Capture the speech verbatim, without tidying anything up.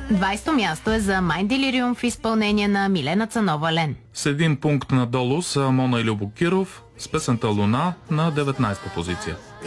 двайсето място е за Mind Delirium в изпълнение на Милена Цанова-Лен. С един пункт надолу са Мона и Любо Киров с песента Луна на деветнайсета позиция.